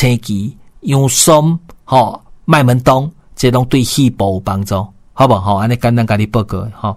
青芪、洋松、麦门冬，这拢对细胞有帮助，好不好？安尼简单甲你报告哈。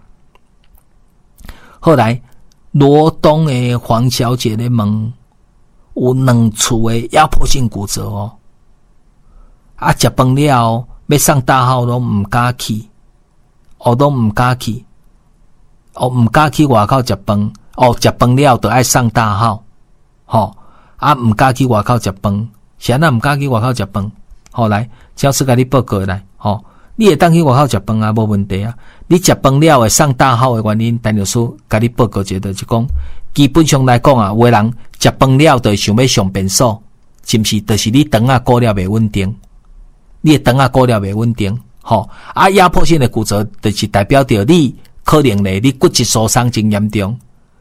后来罗东的黄小姐咧问，有两处的压迫性骨折哦，食饭了要上大号都唔敢去，都唔敢去，唔敢去外口食饭，食饭了就爱上大号，唔敢去外口食饭，是安那唔敢去外口食饭，来，教师甲你报告来，你会当去外口食饭啊，无问题啊。你食饭了会上大号的原因，陈律师甲你报告一个，就是讲，基本上来讲啊，有的人食饭了就想要上便所，是不是？就是你肠啊骨了袂稳定，你的肠啊骨了袂稳定，压迫性的骨折，就是代表着你可能咧，你骨质疏松真严重，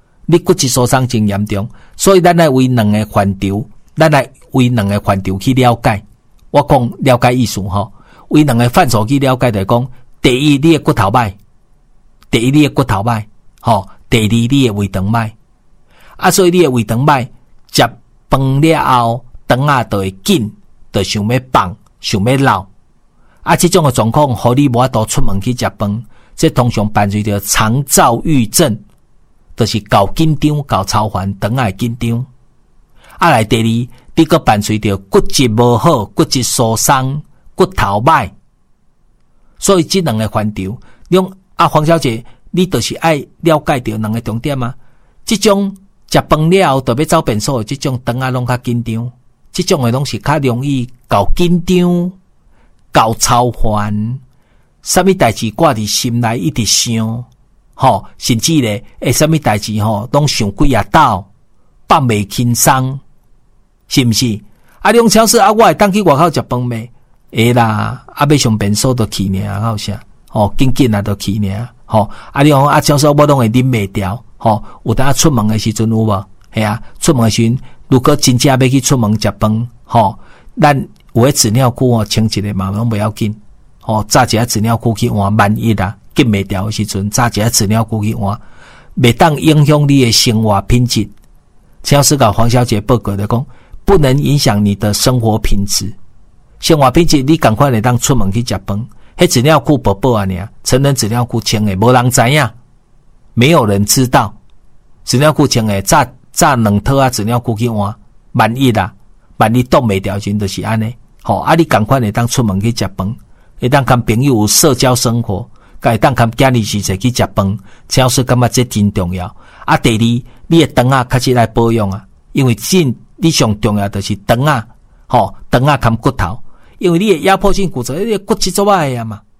所以咱来为两个范畴去了解。我讲了解意思为两个范畴去了解，就是讲，第一你的骨头歹，第二你的胃肠歹，所以你的胃肠歹，食饭了后，肠啊就会紧，就想要放，想要流，这种的状况，互你无法度出门去食饭，这通常伴随着肠躁郁症，就是搞紧张、搞操烦，肠啊会紧张。来第二，你个伴随着骨质无好、骨质疏松、骨头歹，所以这两个范畴，黄小姐，你就是爱了解到两个重点啊。这种食饭了后就要走便所的，这种肠啊拢较紧张，这种的拢是较容易搞紧张、搞操烦，什么代志挂伫心内一直想，甚至咧，什么代志拢想几啊斗，放袂轻松。是不是？两小时我会当去外口食饭咩？会啦，要上便所就去尔，好啥？紧紧就去尔。你讲小时我拢会啉袂掉。有当出门的时阵有无？系啊，出门的时阵，如果真正要去出门食饭，咱有个纸尿裤清一个嘛，拢不要紧。炸一下纸尿裤去换，万一啦，紧袂掉的时阵，炸一下纸尿裤去换，袂当影响你的生活品质。小时甲黄小姐报告的讲。不能影响你的生活品质，你赶快来当出门去食饭。迄纸尿裤薄薄啊，成人纸尿裤穿的，无人知影，没有人知道。纸尿裤穿的，炸两套啊纸尿裤去换，万一冻袂掉时就是安尼。你赶快来当出门去食饭，会当跟朋友有社交生活，会当跟家里时去食饭，超市感觉这真重要。第二，你的肠啊开始来保养啊，因为你上重要就是肠啊，肠啊含骨头，因为你的压迫性骨折，你的骨质做歹呀嘛，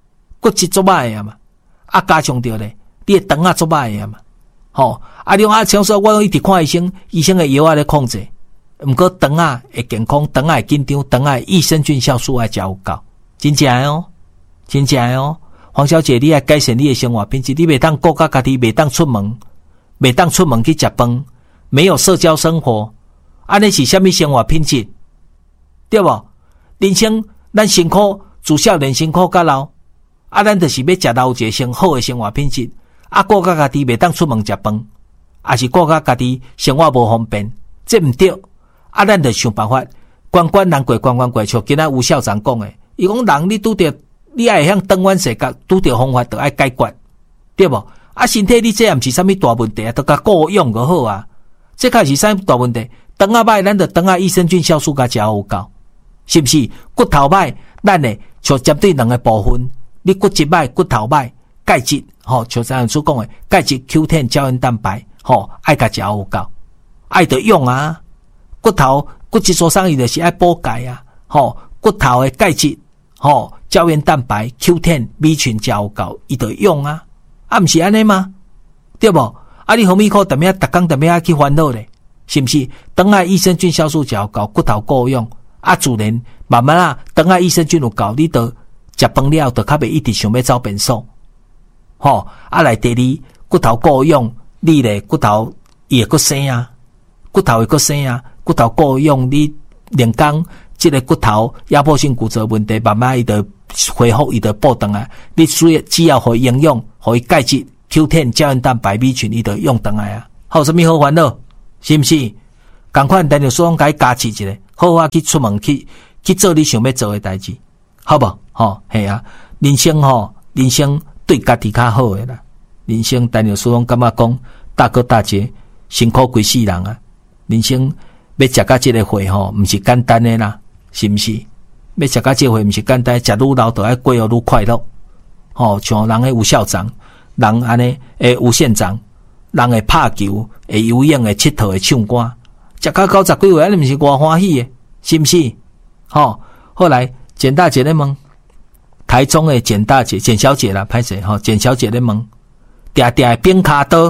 加上着咧，你的肠啊做歹呀嘛，你讲超市我一直看医生的药咧控制，毋过肠啊会健康，肠啊会紧张，肠啊益生菌酵素爱食有够，真正的哦，黄小姐，你要改善你的生活品质，你袂当顾甲家己，袂当出门去食饭，没有社交生活。安尼是什么生活品质？对不？人生咱辛苦，自小人辛苦到老，咱就是要食到一个好的生活品质。顾甲家己袂当出门食饭，是顾甲家己生活无方便，这毋对。咱就想办法，关关难过关关过，像今仔吴校长讲的，伊讲人你拄着，你爱向转弯世界，拄着方法就爱解决，对不？身体你这也毋是啥物大问题，都甲顾养就好啊。这开是啥大问题？肠啊歹，咱就肠啊益生菌酵素甲食有够，是不是？骨头歹，咱呢就针对两个部分，你骨质歹、骨头歹，钙质像咱所讲的钙质 Q10 胶原蛋白，爱甲食有够，爱得用啊。骨质疏松伊就是爱补钙啊，骨头的钙质，胶原蛋白 Q10 B 群食有够，伊得用啊，毋是安尼吗？对不？你何必靠逐工去烦恼咧？是不是？肠啊益生菌酵素食有够，骨头够用，自然慢慢肠啊益生菌有够，你就食饭了就较袂一直想要走便所。来第二，骨头够用，你咧骨头伊会阁生啊，骨头够用，你连工这个骨头压迫性骨折问题，慢慢伊就恢复，伊就补回来。你只要互营养，互伊钙质 Q10 胶原蛋白 B 群，伊就用回来啊。有啥物好烦恼？是不是？赶快咱就说甲伊加持一个， 好啊去出门去做你想要做的代志，好不？嘿啊，人生人生对家己较好的啦。人生陈老师拢感觉讲，大哥大姐辛苦规世人啊，人生要食到这个岁毋是简单的啦，是毋是？要食到这个岁毋是简单，食愈老就爱过愈快乐。像人诶有校长，人安尼诶有县长，人会拍球，会游泳，会佚佗，会唱歌，食到90几岁，安尼毋是偌欢喜诶，是毋是？后来简大姐咧问，台中诶简大姐、简小姐啦，歹势简小姐咧问，定定变卡刀，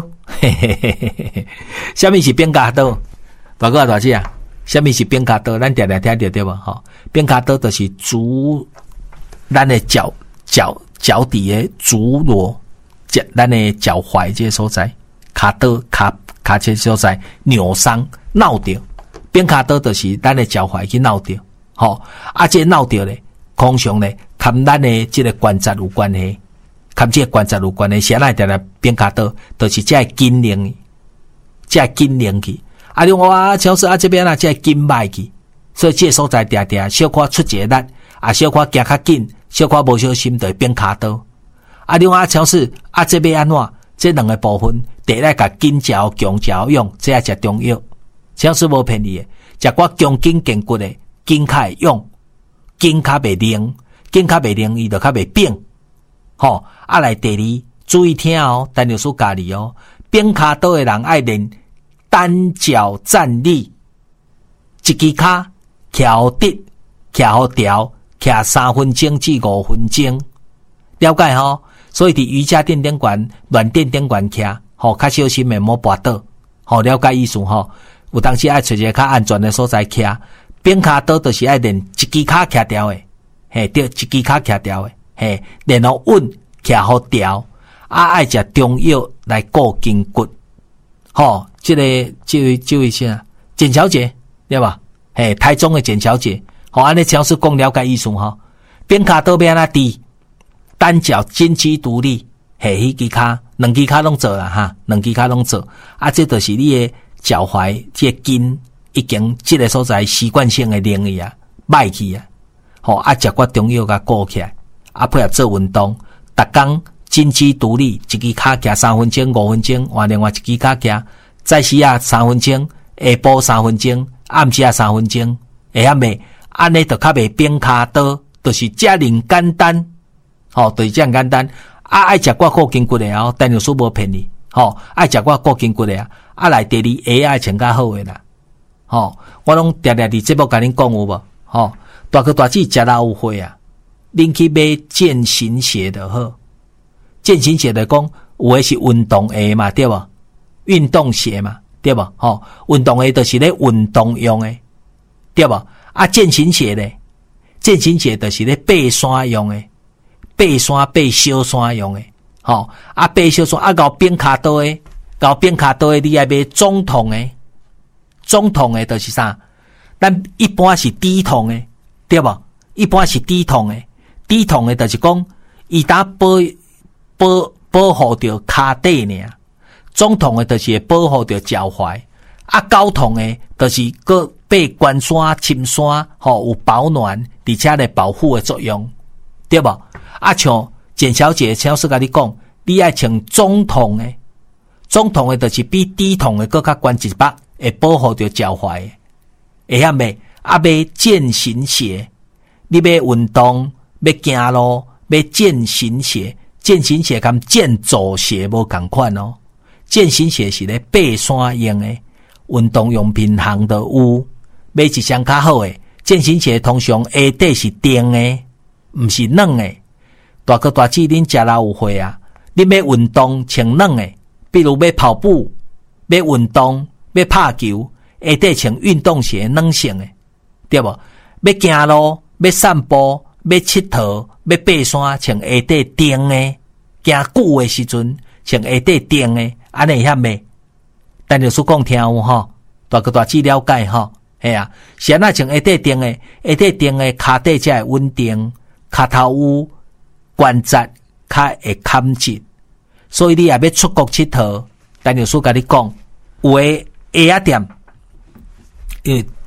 什么是变卡刀？大哥大姐啊，什么是变卡刀？咱定定听着对无？变卡刀就是足，咱诶脚底诶足踝，咱诶脚踝这所在，卡刀卡这所在扭伤闹着，变卡刀就是咱诶脚踝去闹着，这闹着咧，通常咧，跟咱诶这个关节有关系，跟这个关节有关系，谁来定定变卡刀，就是这筋灵，这筋灵去，你话超市这边这筋歹去，所以这所在定定小可出一个力，小可行较紧。小可无小心就会变卡刀，另外超市这边安怎？这两个部分，第一甲筋条、强条用，这也是重要。超市无骗你的，食我强筋健骨的，筋较会用，筋较袂灵，筋较袂灵，伊就较袂变。来第二，注意听陈老师教你变卡刀的人爱练单脚站立，一支脚徛直，徛好调。徛3分钟至5分钟，了解所以伫瑜伽垫顶悬、软垫顶悬徛，较小心的莫跌倒，了解意思有当时爱找一个较安全的所在徛，变卡刀就是爱练一支脚徛调的，对，一支脚徛调的，练好稳，徛好调，爱食中药来固筋骨，这位先简小姐，对吧？台中的简小姐。安尼超市讲了解意思变卡刀要安怎低，单脚金鸡独立，迄支脚，两支脚拢做啦两支脚拢做，这就是你的脚踝这个筋已经这个所在习惯性的灵去歹去食骨中药甲顾起来，配合做运动，逐工金鸡独立，一支脚行3分钟、5分钟，换另外一支脚行，早时3分钟，下晡3分钟，暗时3分钟，会晓未？安尼就较袂变卡刀，就是遮尔简单，就是遮样简单。爱食骨固筋骨的陈老师无骗你，爱食骨固筋骨的来第二鞋爱穿较好的啦，我拢常常伫节目甲恁讲有无？大哥大姐食老有岁啊，恁去买健行鞋就好，健行鞋就讲有诶是运动鞋嘛，对无？运动鞋嘛，对无？运动鞋就是咧运动用诶，对无？健行鞋咧，健行鞋就是咧爬山用诶，爬小山用诶，爬小山搞变卡刀诶，搞变卡刀诶，你爱买中筒诶，中筒诶就是啥？咱一般是低筒诶，对无？一般是低筒诶，低筒诶就是讲伊打保护着骹底尔，中筒诶就是会保护着脚踝，高筒诶就是个。爬关山、深山，有保暖，而且咧保护的作用，对无？像简小姐超市甲你讲，你爱穿中筒的，中筒的就是比低筒的更较关一百，会保护着脚踝，会晓未？买健行鞋，你要运动，要行路，要健行鞋，健行鞋跟健走鞋无同款健行鞋是咧爬山用的，运动用品行都有。买一双较好诶，健行鞋通常下底是钉诶，毋是软诶。大哥大姐，恁食老有岁啊，恁要运动穿软诶，比如要跑步、要运动、要拍球，下底穿运动鞋软性诶，对无？要行路、要散步、要佚佗、要爬山，穿下底钉诶，行久诶时阵穿下底钉诶，安尼遐未？陈老师讲听有大哥大姐了解是安那穿下底钉诶，下底钉诶，骹底才会稳定，骹头有关节较会牵紧，所以你也要出国佚佗。陈老师甲你讲，有诶鞋仔店，因为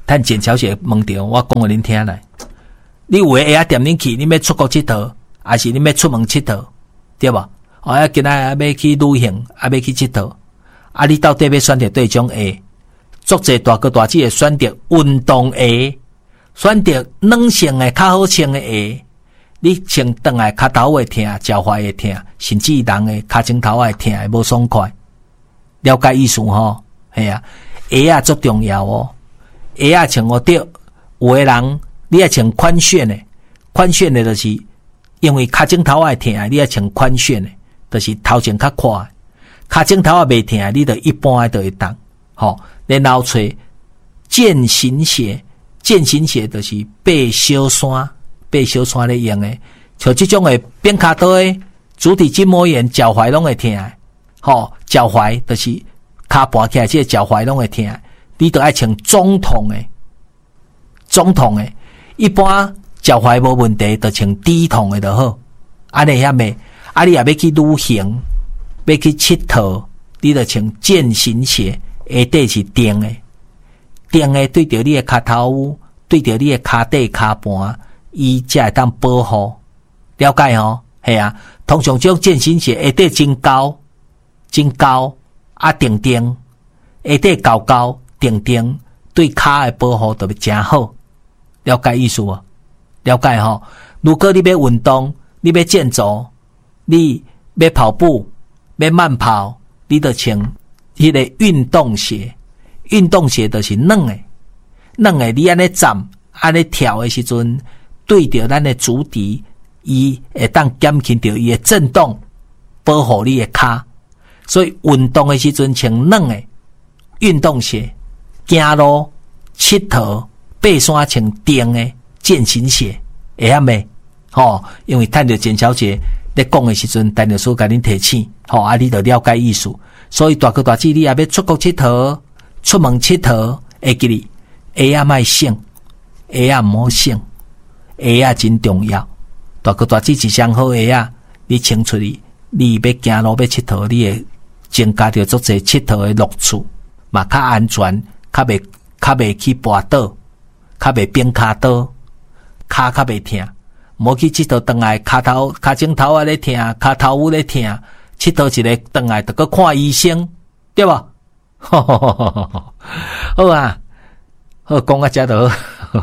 趁简小姐问着我讲互恁听来。你有诶下仔踮恁去，你要出国佚佗，还是你要出门佚佗，对无？哦，今仔要去旅行，要去佚佗，你到底要选择对种下？足侪大哥大姐会选择运动下，选择软性诶较好穿诶下。你穿转来骹头会痛，脚踝会痛，甚至人诶骹趾头会痛，会无爽快。了解意思吼？系啊，鞋啊足重要哦。鞋啊穿好对，有诶人你爱穿宽楦诶，宽楦诶就是因为骹趾头会痛，你爱穿宽楦诶，就是头前较宽，骹趾头也袂痛，你就一般诶就会当。吼，然后找健行鞋，健行鞋就是爬小山。爬小山咧用诶，像这种诶扁骹倒诶，足底筋膜炎、脚踝拢会痛。吼，脚踝就是骹盘起来，这个脚踝拢会痛。你都爱穿中筒诶，中筒诶。一般脚踝无问题，就穿低筒诶就好。安尼遐咪，你也要去旅行，要去佚佗，你就穿健行鞋，下底是钉诶，钉诶对着你诶骹头，对着你诶骹底骹盘。伊才会当保护，了解吼？系啊，通常这种健行鞋下底真高，真高定定，下底高高定定，对骹诶保护特别真好。了解意思无？了解吼？如果你要运动，你要健走，你要跑步，要慢跑，你就穿迄个运动鞋。运动鞋就是软诶，软诶，你安尼站，安尼跳诶时阵。对着咱的足底，伊会当减轻着伊的震动，保护你的骹。所以运动的时阵穿软的运动鞋，行路、佚佗、爬山穿钉的健行鞋，会晓未？吼，因为趁着简小姐咧讲的时阵，陈律师甲恁提醒，吼，你就了解意思。所以大哥大姐，你也要出国佚佗、出门佚佗，会记哩，鞋啊莫省，鞋啊毋好省。鞋啊真重要，大哥大姐一双好鞋啊，你穿出去，你要行路要佚佗，你会增加着足侪佚佗的乐趣，嘛较安全，较袂去跌倒，较袂变骹倒，骹较袂痛，无去佚佗转来骹趾头啊咧痛，骹头有咧痛，佚佗一个转来就搁看医生，对无？好啊，好讲啊，遮就好。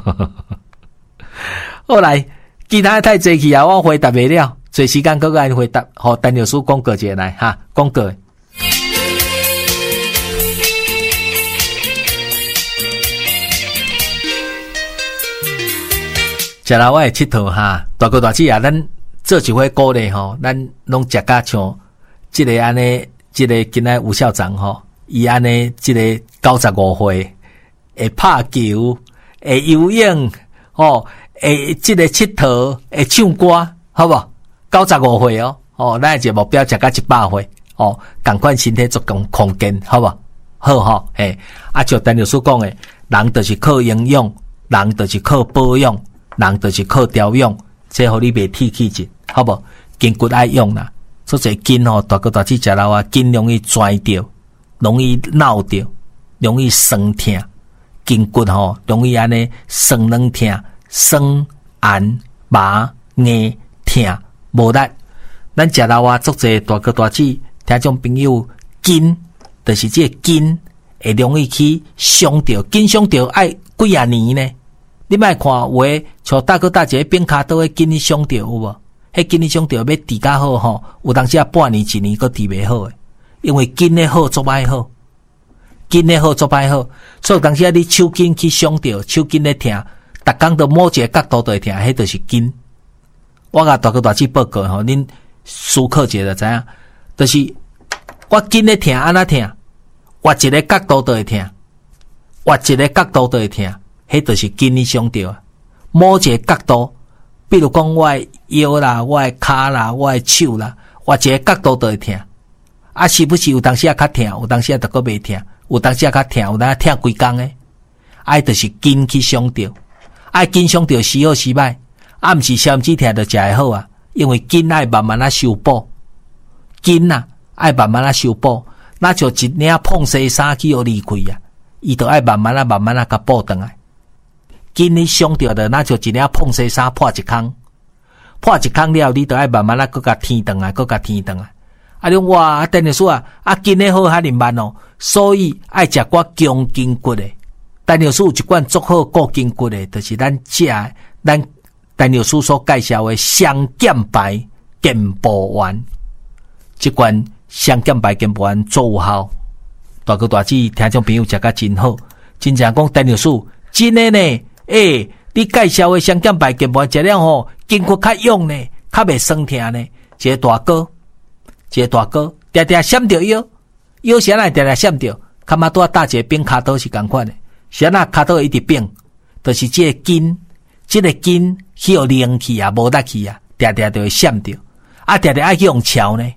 后来其他太济去啊，我回答袂了，找时间搁来回答，互陈律师讲过一个来哈，讲过。食啦，我会佚佗哈，大哥大姐啊，咱做一回鼓励吼，咱拢食甲像即个安尼，即个今仔吴校长吼，伊安尼即个95岁会拍球，会游泳，吼。即个佚佗，会唱歌，好无？95岁哦，咱一个目标食到100岁，同款身体足强健，好无？好吼，像陈律师讲诶，人就是靠营养，人就是靠保养，人就是靠调养，这互你袂铁气质，好无？筋骨爱用啦，所以筋大哥大姐食老啊，筋容易拽着，容易闹着，容易酸痛，筋骨容易安尼酸软痛。酸、寒、麻、硬、痛、无力，咱食老啊，足侪大哥大姐听种朋友筋，就是这个筋会容易去伤着，筋伤着爱几啊年呢？你莫看有诶，像大哥大姐变骹倒诶筋伤着有无？迄筋伤着要治较好吼，有当时啊半年一年佫治袂好诶，因为筋诶好足歹好，筋诶好足歹好，所以有当时啊你手筋去伤着，手筋咧痛。逐工都某一个角度都会痛，迄就是筋。我甲大哥大姐报告吼，恁思考一下就知影，就是我筋咧痛安怎痛，换一个角度都会痛，换一个角度都会痛，迄就是筋咧伤着。某一个角度，比如讲我的腰啦、我的骹啦、我的手啦，换一个角度都会痛。啊，是不是有当时啊较痛，有当时啊就搁袂痛，有当时啊较痛，有当时痛规工诶。啊，就是筋去伤着。爱筋伤着时好时歹，毋是消止痛就食会好啊。因为筋爱慢慢修补，筋爱慢慢修补。那就一领碰西衫去互离开啊，伊就爱慢慢甲补转来。 筋你伤着的，那就一领碰西衫破一空，破一空了，你就要慢慢啊，搁甲天长啊，搁甲天长啊。啊，你哇，陈律师啊，筋咧好遐尼慢哦，所以爱食寡强筋骨的。陈律师有一罐足好固筋骨的，就是咱陈律师所介绍的双减白健补丸，这罐双减白健补丸做有效。大哥大姐，听众朋友食甲真好，真正讲陈律师真的呢，你介绍的双减白健补丸食了吼，筋骨较勇呢，较袂酸痛呢，一个大哥。一个大哥，常常闪着腰啥来常常闪着，看嘛拄搭一个冰骹刀是共款的，啥那骹刀一直冰，就是这个筋去有灵气啊，无力气啊，常常就会闪着，常常爱去用桥呢，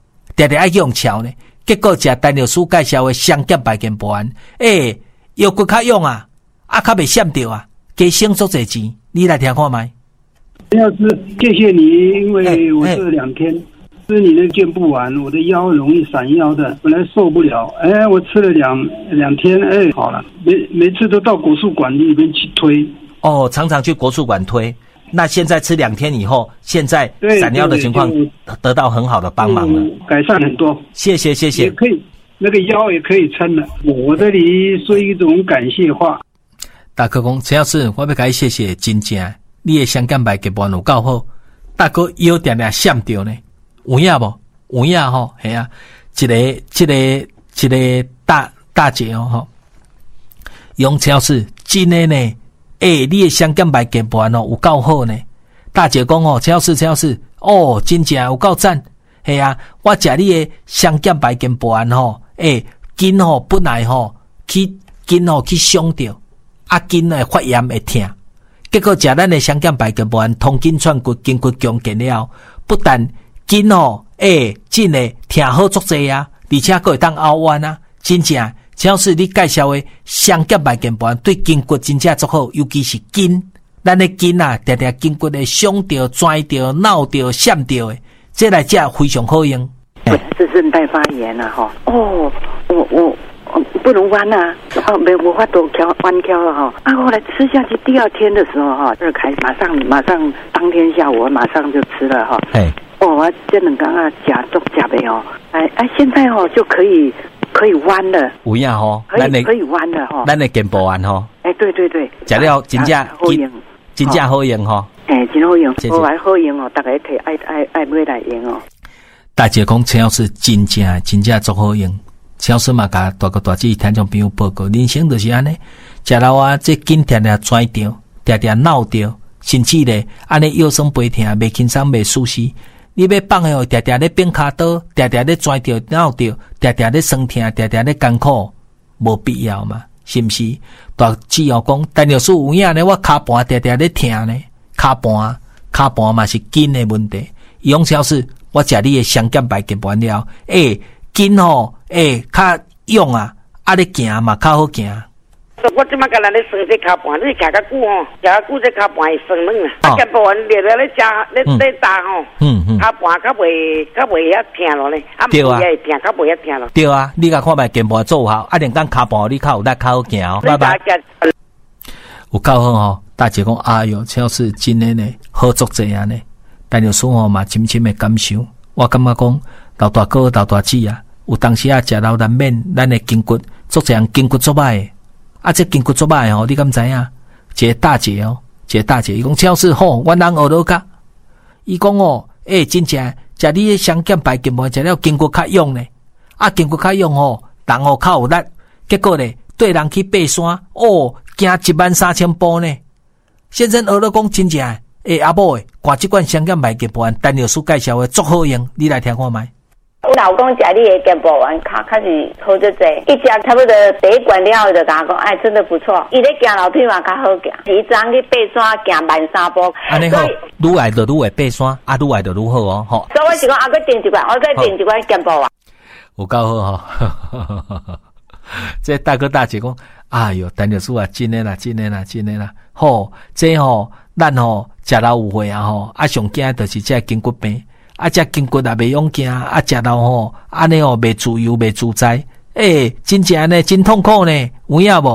结果食陈律师介绍的双减白健补丸，腰骨较勇啊，较袂闪着啊，加省足侪钱，你来听看麦。 要是谢谢你，因为我这2天。吃你的健步丸，我的腰容易闪腰的，本来受不了。我吃了两天，好了。每次都到国术馆里边去推。 哦，常常去国术馆推。那现在吃2天以后，现在闪腰的情况得到很好的帮忙了， 改善很多。 谢谢。 也可以，那个腰也可以撑了。我这里说一种感谢话。 大哥讲，陈老师，我要甲你谢谢，真正你的双减白健补丸有够好。大哥腰常常闪着呢。有影无？有影吼，系啊，一个大姐吼，用超市真的呢，你的双减白健补丸有够好呢。大姐讲哦，超市真正有够赞，系啊，我食你的双减白健补丸吼，筋吼本来吼去伤着，筋会发炎会痛，结果食咱的双减白健补丸通筋串骨，筋骨强健了，不但筋真的听好足济啊，而且还会当凹弯啊，真正只要是你介绍的双减白健补丸对筋骨真正足好，尤其是筋，咱的筋啊，常常筋骨会伤着、拽着、闹着、闪着的，这来食非常好用。 我是韧带发炎了哈，我不能弯啊，没无法度弯挑了哈。后来吃下去，第2天的时候哈，就开马上当天下午马上就吃了哈。我这两天啊，吃的哦，现在哦就可以弯了。 有影吼， 可以弯了哈。 咱的健补丸吼。 对， 食了真正好用，真正好用吼。 真好用，我还好用哦，大家可以爱买来用哦。 大姐讲陈老师真正足好用。陈老师嘛，甲大哥大姐听众朋友报告，人生就是安尼，食了啊，这筋常常拽着，常常闹着，甚至咧安尼腰酸背痛，袂轻松，袂舒适。你要放的哦，常常咧变骹刀，常常咧拽着、闹着，常常咧酸痛，常常咧艰苦，无必要嘛，是毋是？大姐又讲，陈律师有影呢，我骹盘常常咧痛呢，骹盘嘛是筋的问题。伊讲陈老师，我食你的双减白健补丸了，筋吼，较勇啊，你行嘛较好行。 我即马甲咱咧算这骹盘，你行较久吼，行较久这骹盘会酸软啊。健补丸热了咧食咧打吼，骹盘较袂遐疼咯咧， 对啊， 会疼较袂遐疼咯。 对啊，你甲看卖健补丸做好，连讲骹盘你较有力，较好行哦。拜拜。有够好吼，大姐讲，哎哟，超市真的呢，好足济啊呢。但有时候嘛，深深的感受，我感觉讲，老大哥、老大姐啊，有当时啊，食老难免，咱的筋骨足济人筋骨足歹的。这筋骨足歹吼，你敢知影？一个大姐，伊讲超市好，阮人学落甲。伊讲哦，真正食你的双减白健补丸，食了筋骨较勇呢。筋骨较勇吼，人吼较有力。结果咧，对人去爬山，行13000步呢。先生学落讲真正，阿某诶，看这罐双减白健补丸，陈律师介绍的足好用，你来听看麦。 我老公食你的健补丸，开始好就济，一食差不多第一罐了后就甲我讲，真的不错。伊咧行楼梯嘛较好行，伊昨去爬山行13000步。安尼好， 愈来就愈会爬山，愈来就愈好哦，吼。 所以我是讲，再订一罐，我再订一罐健补丸。 有够好吼，这大哥大姐讲，哎哟，陈律师啊，真的啦，吼，这吼，咱吼食到有会啊吼，上惊就是这筋骨病。这筋骨也袂用行，食到吼，安尼哦，袂自由，袂自在，真正呢，真痛苦呢，有影无？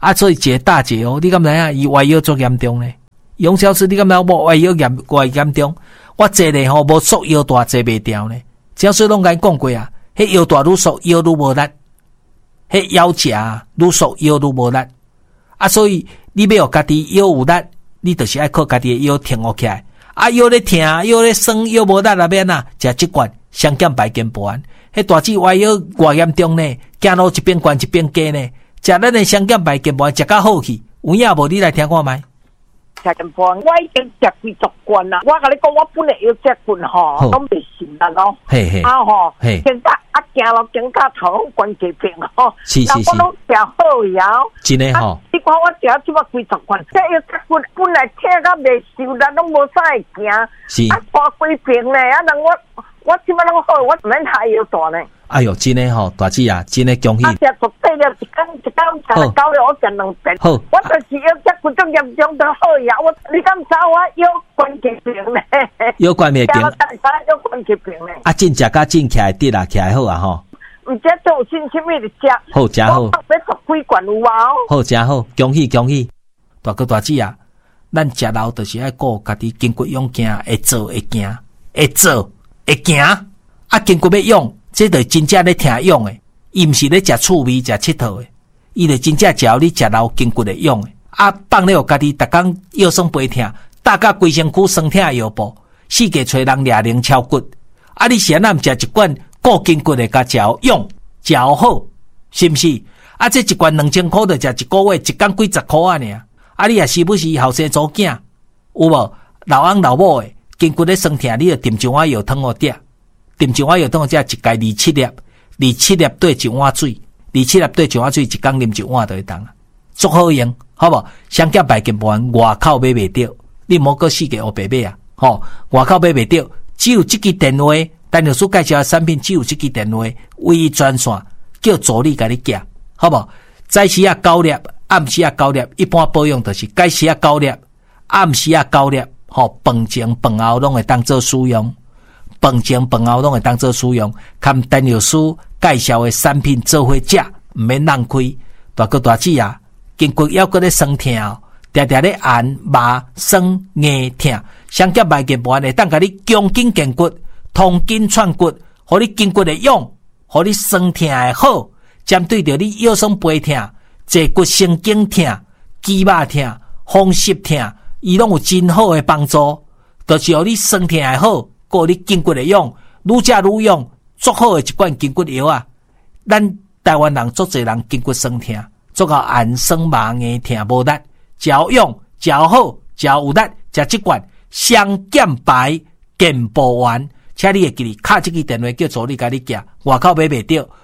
啊，所以一个大姐哦，你敢知影伊外腰足严重呢？杨小师，你敢知影我外腰严重？我坐咧吼，无缩腰大坐袂掉呢。小师拢甲伊讲过啊，迄腰大愈缩腰愈无力，迄腰夹愈缩腰愈无力。啊，所以你要家己腰有力，你就是爱靠家己的腰挺起来。啊，腰咧疼，腰咧酸，腰无力那边啊，食即罐双减白金补丸。迄大姊歪腰偌严重呢，走路一边悬一边低呢，食咱的双减白金补丸食较好去，有影无？你来听看觅。 食金补丸，我已经食几十罐啦。我甲你讲，我本来要食罐吼，拢袂信啦咯。 嘿嘿， 啊吼，现在行路经到头关节病吼，那我拢食好药。 真诶吼。 你看我食即么几十罐，这要食罐本来听甲袂受力，拢无啥会行。 是。 啊，大几病呢？啊，人我即摆拢好，我免下腰大呢。 哎哟，真诶吼，大姊啊，真诶恭喜！ 啊，食足底了，一工食到了，我食2遍。好，我就是要食骨种严重的好药。你敢知我腰关节病呢？ 腰关节病。 腰关节病呢？ 啊，真食甲真起来得啦，起来好啊吼。 毋知做新什么的食？ 好，食好。 我要10几罐有啊哦。 好，食好，恭喜恭喜！大哥大姊啊，咱食老就是爱顾家己筋骨勇行，会做会行，会做会行。啊，筋骨要用。这就真正咧听用诶，伊毋是咧食趣味、食佚佗诶，伊就真正只要你食老筋骨会用诶。啊，放了家己逐工腰酸背痛，大甲规身躯酸痛腰部，四界找人掠零敲骨。啊，你是安怎食一罐固筋骨诶，甲食用食好，是毋是？啊，这一罐2000块就食一个月，一工几10块啊尔。啊，你也是不是后生做囝？有无老翁老母诶，筋骨咧酸痛，你就炖一碗药汤互食。炖一碗药汤，只一盖27粒兑一碗水，27粒兑一碗水，一工啉一碗就会当啊，足好用，好无？双减白金补丸外口买袂着，你莫搁四界黑白买啊，吼，外口买袂着，只有这支电话，陈律师介绍的产品只有这支电话，唯一专线，叫助理甲你寄，好无？早时啊9粒，暗时啊9粒，一般保养就是早时啊9粒，暗时啊9粒，吼，饭前饭后拢会当做使用。饭前饭后拢会当做使用，看陈律师介绍的产品做伙食，毋免浪费。大哥大姊啊，筋骨腰骨咧酸痛，常常咧按麻酸硬痛，双减白金补丸会当甲你强筋健骨、通筋串骨，互你筋骨会用，互你酸痛会好。针对着你腰酸背痛、坐骨神经痛、肌肉痛、风湿痛，伊拢有真好的帮助，就是互你酸痛会好。顾你筋骨会用，愈食愈用，足好的一罐筋骨药啊！咱台湾人足侪人筋骨酸痛，足到按酸麻硬痛无力，只要用，只要好，只要有力，食这罐双减白健补丸，请你会记哩，卡这个电话叫助理甲你寄，外口买袂着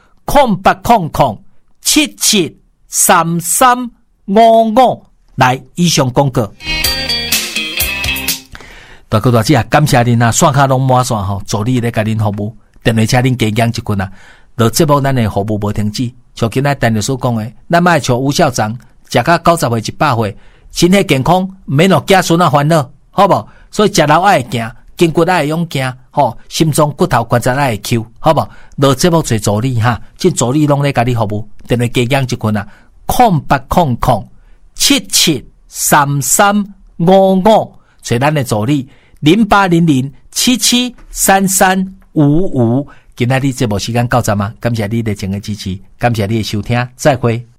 ，0800773355来以上广告。大哥大姐啊，感谢恁啊，线卡拢满线吼，助理咧甲恁服务，电话请恁加养一群啊。落节目咱的服务无停止，像今仔陈律师讲的，咱莫像吴校长食到90岁100岁，身体健康，免落子孙啊烦恼，好无？所以食老爱行，筋骨爱用行，吼，心脏骨头关节爱抽，好无？落节目找助理哈，即助理拢咧甲你服务，电话加养一群啊，0800773355，找咱的助理。0800773355，今仔日节目时间到这吗？感谢你的整个支持，感谢你的收听，再会。